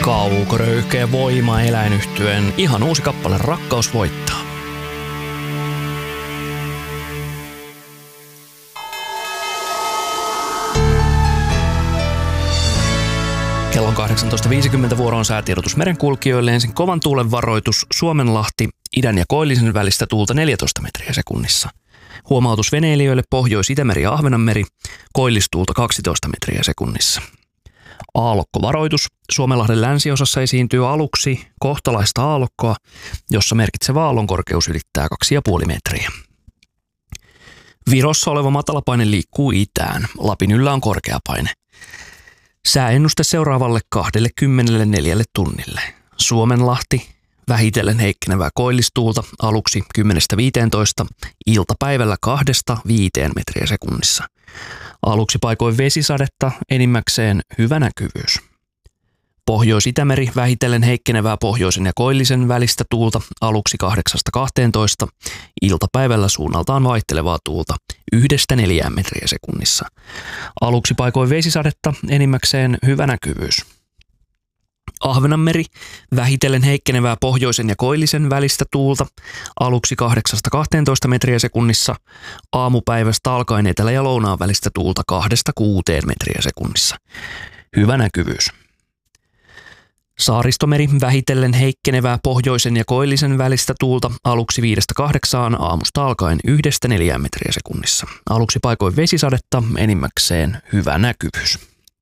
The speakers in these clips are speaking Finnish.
Kaukoröyhkeä voima eläinyhtyeen ihan uusi kappale Rakkaus voittaa. Kello on 18.50 vuoroon säätiedotus merenkulkijoille. Ensin kovan tuulen varoitus Suomenlahti, idän ja koillisen välistä tuulta 14 metriä sekunnissa. Huomautus veneilijöille Pohjois-Itämeri ja Ahvenanmeri, koillistuulta 12 metriä sekunnissa. Aallokkovaroitus. Suomenlahden länsiosassa esiintyy aluksi kohtalaista aallokkoa, jossa merkitsevä aallonkorkeus ylittää 2,5 metriä. Virossa oleva matalapaine liikkuu itään. Lapin yllä on korkeapaine. Sääennuste seuraavalle 24 tunnille. Suomenlahti, vähitellen heikkenevää koillistuulta aluksi 10-15, iltapäivällä 2-5 metriä sekunnissa. Aluksi paikoin vesisadetta, enimmäkseen hyvä näkyvyys. Pohjois-Itämeri, vähitellen heikkenevää pohjoisen ja koillisen välistä tuulta aluksi 8-12, iltapäivällä suunnaltaan vaihtelevaa tuulta 1-4 metriä sekunnissa. Aluksi paikoin vesisadetta, enimmäkseen hyvä näkyvyys. Ahvenanmeri, vähitellen heikkenevää pohjoisen ja koillisen välistä tuulta aluksi 8-12 metriä sekunnissa, aamupäivästä alkaen etelä- ja lounaan välistä tuulta 2-6 metriä sekunnissa. Hyvä näkyvyys. Saaristomeri, vähitellen heikkenevää pohjoisen ja koillisen välistä tuulta aluksi 5-8, aamusta alkaen 1-4 metriä sekunnissa. Aluksi paikoin vesisadetta, enimmäkseen hyvä näkyvyys.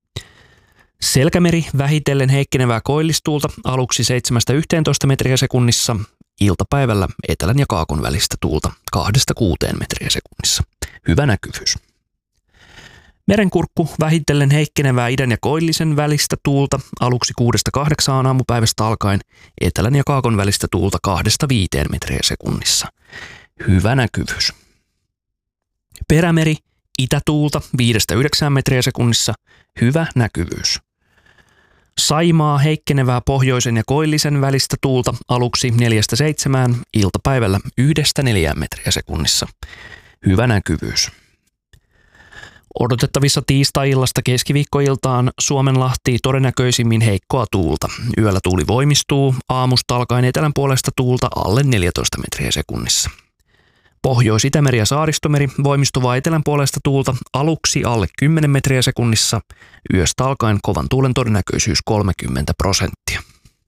Selkämeri, vähitellen heikkenevää koillistuulta aluksi 7-11 metriä sekunnissa, iltapäivällä etelän ja kaakon välistä tuulta 2-6 metriä sekunnissa. Hyvä näkyvyys. Merenkurkku, vähitellen heikkenevää idän ja koillisen välistä tuulta aluksi 6-8 aamupäivästä alkaen, etelän ja kaakon välistä tuulta 2-5 metriä sekunnissa. Hyvä näkyvyys. Perämeri, itätuulta 5-9 metriä sekunnissa. Hyvä näkyvyys. Saimaa, heikkenevää pohjoisen ja koillisen välistä tuulta aluksi 4-7, iltapäivällä 1-4 metriä sekunnissa. Hyvä näkyvyys. Odotettavissa tiistai-illasta keskiviikkoiltaan Suomenlahti todennäköisimmin heikkoa tuulta. Yöllä tuuli voimistuu, aamusta alkaen etelän puolesta tuulta alle 14 metriä sekunnissa. Pohjois-Itämeri ja Saaristomeri voimistuvaa etelän puolesta tuulta aluksi alle 10 metriä sekunnissa, yöstä alkaen kovan tuulen todennäköisyys 30%.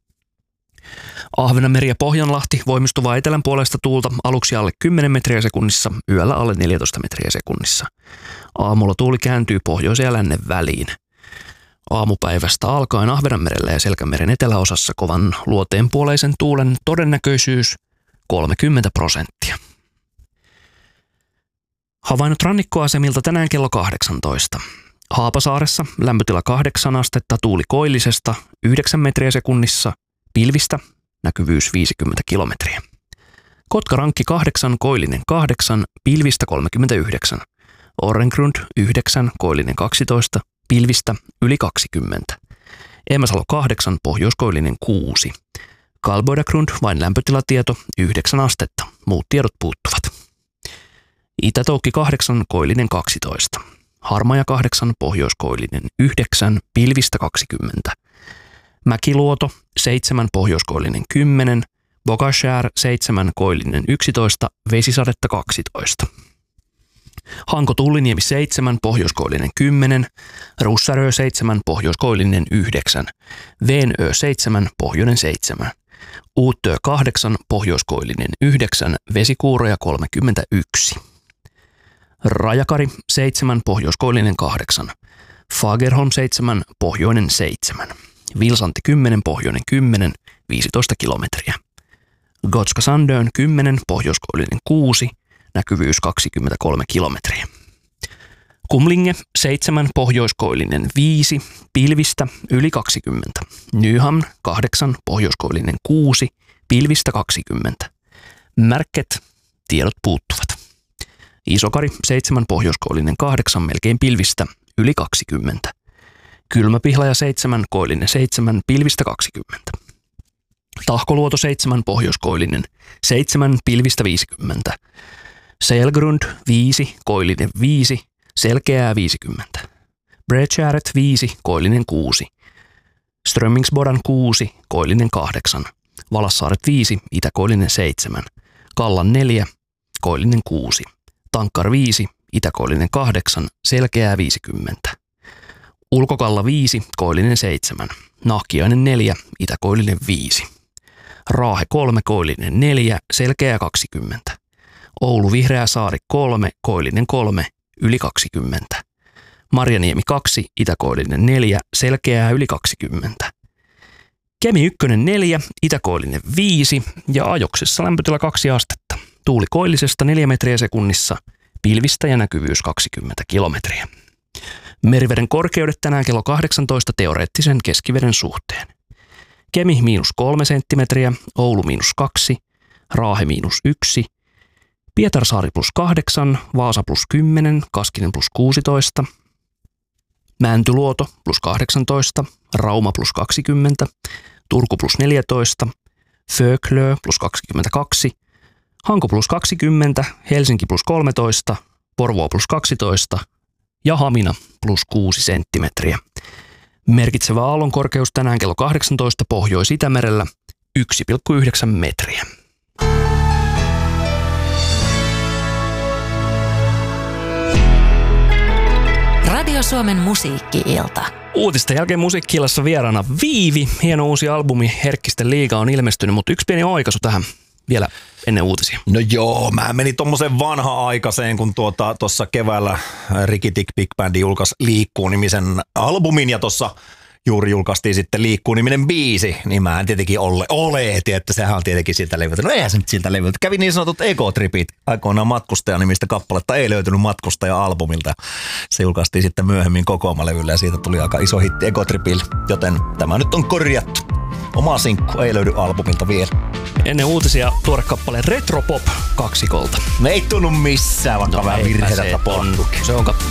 Ahvenanmeri ja Pohjanlahti voimistuvaa etelän puolesta tuulta aluksi alle 10 metriä sekunnissa, yöllä alle 14 metriä sekunnissa. Aamulla tuuli kääntyy pohjoisen ja lännen väliin. Aamupäivästä alkaen Ahvenanmerellä ja Selkämeren eteläosassa kovan luoteenpuoleisen tuulen todennäköisyys 30%. Havainnot rannikkoasemilta tänään kello 18. Haapasaaressa lämpötila 8 astetta, tuuli koillisesta 9 metriä sekunnissa, pilvistä näkyvyys 50 kilometriä. Kotkarankki 8, koillinen 8, pilvistä 39. Orrengrund 9, koillinen 12, pilvistä yli 20. Emäsalo 8, pohjoiskoillinen 6. Kalboidagrund vain lämpötilatieto 9 astetta, muut tiedot puuttuvat. Itätoukki 8, koillinen 12. Harmaja 8, pohjoiskoillinen 9, pilvistä 20. Mäkiluoto 7, pohjoiskoillinen 10. Bogashär 7, koillinen 11, vesisadetta 12. Hanko Tulliniemi 7, pohjoiskoillinen 10. Russarö 7, pohjoiskoillinen 9. Veenö 7, pohjoinen 7. Uuttyö 8, pohjoiskoillinen 9, vesikuuroja 31. Rajakari 7, pohjoiskoillinen 8. Fagerholm 7, pohjoinen 7. Vilsanti 10, pohjoinen 10, 15 kilometriä. Gotska Sandön 10, pohjoiskoillinen 6, näkyvyys 23 kilometriä. Kumlinge 7, pohjoiskoillinen 5, pilvistä yli 20. Nyhamn 8, pohjoiskoillinen 6, pilvistä 20. Märket, tiedot puuttuvat. Isokari 7, pohjoiskoillinen 8, melkein pilvistä yli 20. Kylmäpihlaja 7, koillinen 7, pilvistä 20. Tahkoluoto 7, pohjoiskoillinen 7, pilvistä 50. Selgrund 5, koillinen 5, selkeää 50. Breckäret 5, koillinen 6. Strömmingsbodan 6, koillinen 8. Valassaaret 5, itäkoillinen 7. Kallan 4, koillinen 6. Tankkar 5, itäkoillinen 8, selkeää 50. Ulkokalla 5, koillinen 7. Nahkiainen 4, itäkoillinen 5. Raahe 3, koillinen 4, selkeää 20. Oulu Vihreä Saari 3, koillinen 3, yli 20. Marjaniemi 2, itäkoillinen 4, selkeää yli 20. Kemi 1 4, itäkoillinen 5 ja ajoksessa lämpötila 2 astetta. Tuuli koillisesta 4 metriä sekunnissa, pilvistä ja näkyvyys 20 kilometriä. Meriveden korkeudet tänään kello 18 teoreettisen keskiveden suhteen. Kemi -3 senttimetriä, Oulu -2, Raahe -1, Pietarsaari +8, Vaasa +10, Kaskinen +16, Mäntyluoto +18, Rauma +20, Turku +14, Föglö +22, Hanko +20, Helsinki +13, Porvoo +12 ja Hamina +6 senttimetriä. Merkitsevä aallonkorkeus tänään kello 18 Pohjois-Itämerellä 1,9 metriä. Radio Suomen musiikki-ilta. Uutisten jälkeen musiikki-illassa vieraana Viivi. Hieno uusi albumi Herkkisten liiga on ilmestynyt, mutta yksi pieni oikaisu tähän vielä ennen uutisia. No joo, mä menin tommosen vanha-aikaiseen, kun tuossa keväällä Ricky Tick Big Band julkaisi Liikkuu-nimisen albumin ja tuossa juuri julkaistiin sitten Liikkuu-niminen biisi, niin mä en tietenkin oletin, että sehän on tietenkin siltä levyltä. No eihän se nyt siltä levyltä. Kävi niin sanotut Ego-tripit. Aikoinaan Matkustaja-nimistä kappaletta ei löytynyt Matkustaja-albumilta. Se julkaistiin sitten myöhemmin kokoomalevyllä ja siitä tuli aika iso hitti Ego-tripille, joten tämä nyt on korjattu. Oma sinkku ei löydy albumilta vielä. Ennen uutisia tuore kappale Retropop kaksikolta. Me ei tunnu missään, vaikka vähän virheitä tapahtuu. Se on